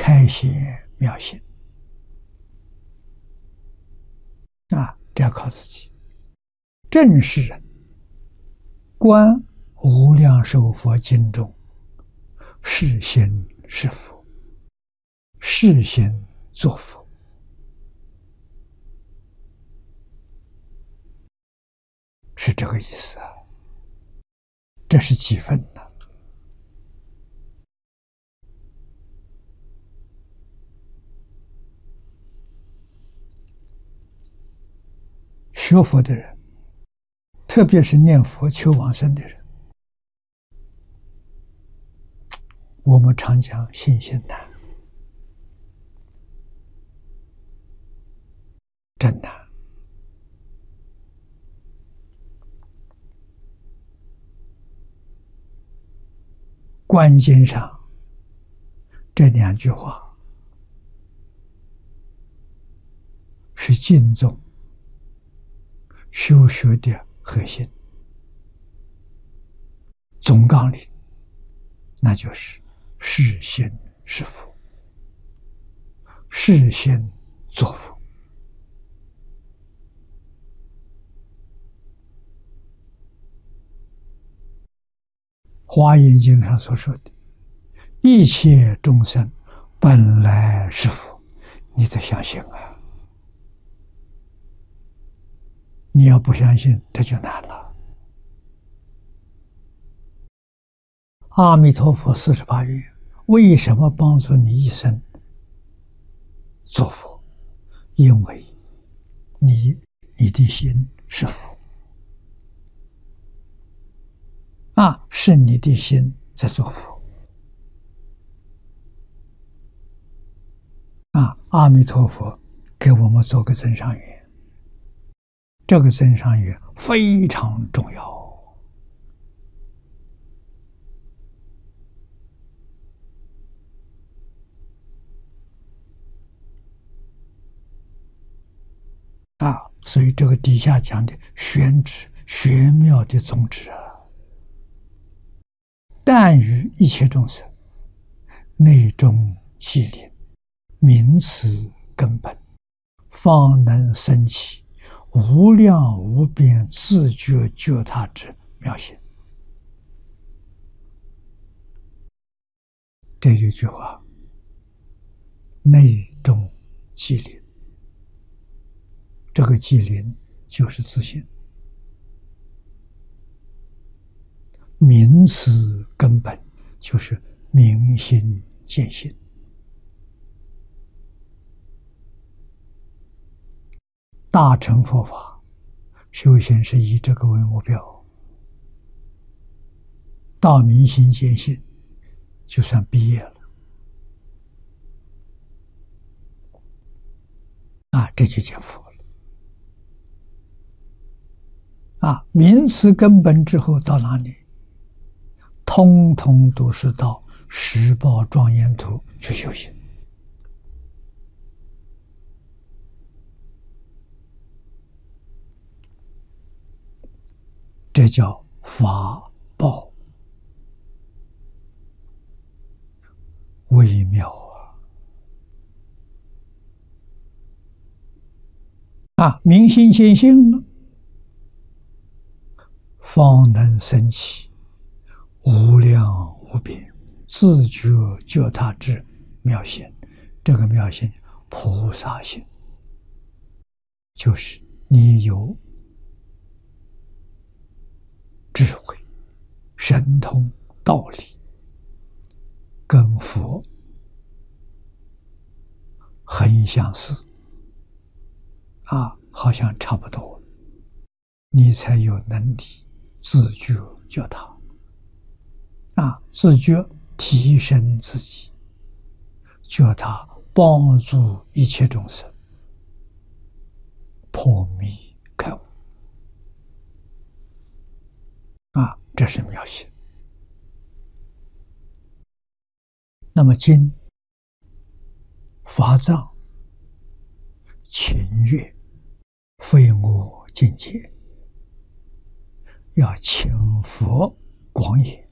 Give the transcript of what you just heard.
开显妙性这要靠自己。正是观无量寿佛经中，是心是佛，是心作佛，是这个意思啊。这是几分呢？学佛的人，特别是念佛求往生的人，我们常讲信心难，真难。观经上这两句话是经中修学的核心总纲领，那就是是心是佛，是心作佛。华严经上所说的一切众生本来是佛，你得相信啊！你要不相信，这就难了。阿弥陀佛48愿为什么帮助你一生做佛？因为你的心是佛是你的心在做佛阿弥陀佛给我们做个增上缘，这个增上缘非常重要所以这个底下讲的玄旨玄妙的宗旨但于一切众生内中寂灵，名词根本，方能生起无量无边自觉觉他之妙性。这一句话，内中寂灵，这个寂灵就是自信。名词根本就是明心见性。大乘佛法修行是以这个为目标，到明心见性就算毕业了这就见佛了名词根本之后到哪里？通通都是到十报庄严土去修行。这叫法报微妙明心见性了，方能生起无量无边自觉觉他之妙性。这个妙性菩萨性，就是你有智慧神通道理，跟佛很相似好像差不多，你才有能力自觉觉他自觉提升自己，觉他帮助一切众生破迷开悟这是妙性。那么经法藏情悦非我境界，要请佛广演